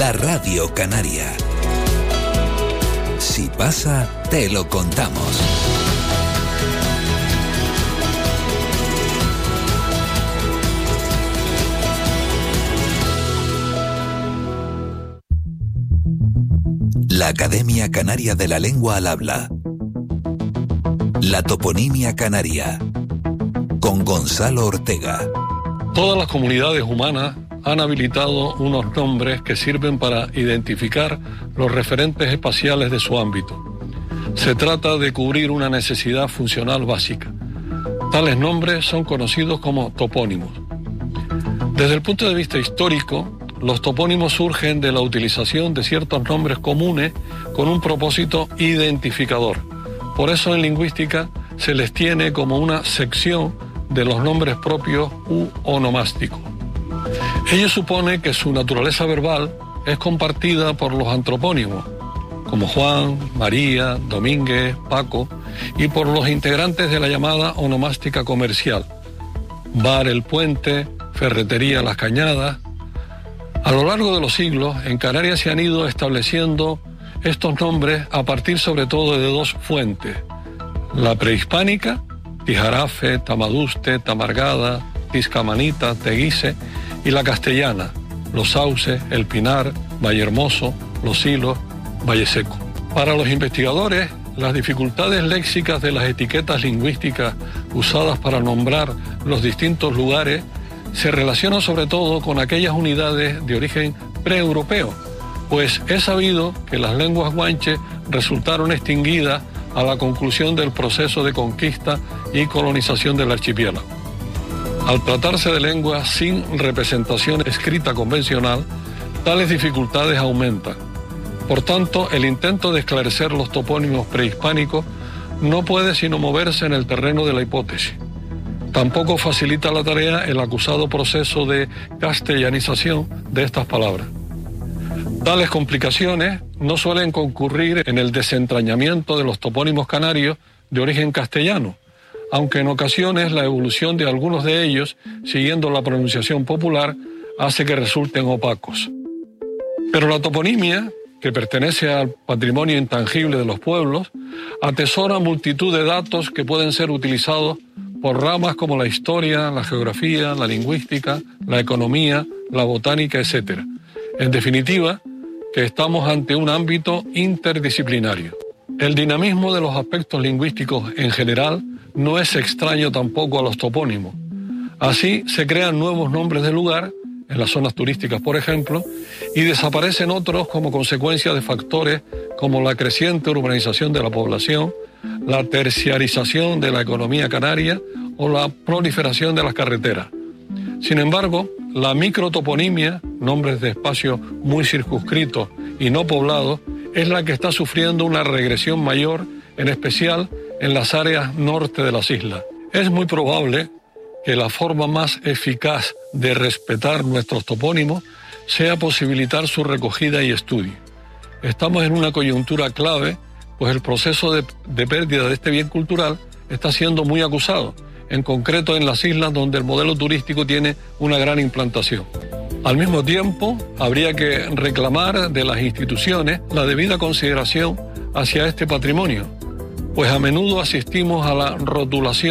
la Radio Canaria. Si pasa, te lo contamos. La Academia Canaria de la Lengua al Habla. La toponimia canaria. Con Gonzalo Ortega. Todas las comunidades humanas han habilitado unos nombres que sirven para identificar los referentes espaciales de su ámbito. Se trata de cubrir una necesidad funcional básica. Tales nombres son conocidos como topónimos. Desde el punto de vista histórico, los topónimos surgen de la utilización de ciertos nombres comunes con un propósito identificador. Por eso en lingüística se les tiene como una sección de los nombres propios u onomásticos. Ello supone que su naturaleza verbal es compartida por los antropónimos, como Juan, María, Domínguez, Paco, y por los integrantes de la llamada onomástica comercial, Bar el Puente, Ferretería Las Cañadas. A lo largo de los siglos, en Canarias se han ido estableciendo estos nombres a partir sobre todo de dos fuentes: la prehispánica, Tijarafe, Tamaduste, Tamargada, Tizcamanita, Teguise, y la castellana, Los Sauces, El Pinar, Vallehermoso, Los Silos, Valleseco. Para los investigadores, las dificultades léxicas de las etiquetas lingüísticas usadas para nombrar los distintos lugares se relacionan sobre todo con aquellas unidades de origen preeuropeo, pues es sabido que las lenguas guanches resultaron extinguidas a la conclusión del proceso de conquista y colonización del archipiélago. Al tratarse de lenguas sin representación escrita convencional, tales dificultades aumentan. Por tanto, el intento de esclarecer los topónimos prehispánicos no puede sino moverse en el terreno de la hipótesis. Tampoco facilita la tarea el acusado proceso de castellanización de estas palabras. Tales complicaciones no suelen concurrir en el desentrañamiento de los topónimos canarios de origen castellano, aunque en ocasiones la evolución de algunos de ellos, siguiendo la pronunciación popular, hace que resulten opacos. Pero la toponimia, que pertenece al patrimonio intangible de los pueblos, atesora multitud de datos que pueden ser utilizados por ramas como la historia, la geografía, la lingüística, la economía, la botánica, etc. En definitiva, que estamos ante un ámbito interdisciplinario. El dinamismo de los aspectos lingüísticos en general no es extraño tampoco a los topónimos. Así se crean nuevos nombres de lugar, en las zonas turísticas por ejemplo, y desaparecen otros como consecuencia de factores como la creciente urbanización de la población, la terciarización de la economía canaria o la proliferación de las carreteras. Sin embargo, la microtoponimia, nombres de espacios muy circunscritos y no poblados, es la que está sufriendo una regresión mayor, en especial en las áreas norte de las islas. Es muy probable que la forma más eficaz de respetar nuestros topónimos sea posibilitar su recogida y estudio. Estamos en una coyuntura clave, pues el proceso de pérdida de este bien cultural está siendo muy acusado, en concreto en las islas donde el modelo turístico tiene una gran implantación. Al mismo tiempo, habría que reclamar de las instituciones la debida consideración hacia este patrimonio, pues a menudo asistimos a la rotulación